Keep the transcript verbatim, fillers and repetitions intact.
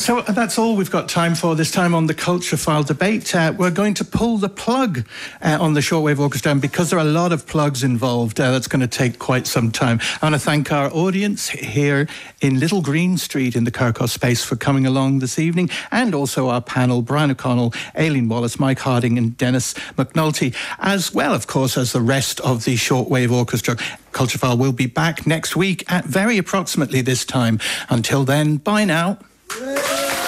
So that's all we've got time for this time on the Culture File debate. Uh, we're going to pull the plug uh, on the Shortwave Orchestra, and because there are a lot of plugs involved, uh, that's going to take quite some time. I want to thank our audience here in Little Green Street in the Kirkos space for coming along this evening, and also our panel, Brian O'Connell, Aileen Wallace, Mike Harding and Dennis McNulty, as well, of course, as the rest of the Shortwave Orchestra. Culture File will be back next week at very approximately this time. Until then, bye now. Yeah.